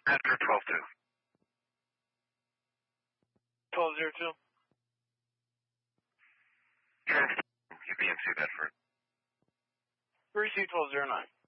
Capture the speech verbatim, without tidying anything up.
Bedford twelve two. twelve zero two. U B M C Bedford. Receive twelve zero nine.